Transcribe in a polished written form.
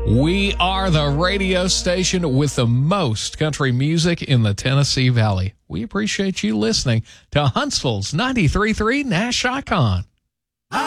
We are the radio station with the most country music in the Tennessee Valley. We appreciate you listening to Huntsville's 93.3 Nash Icon.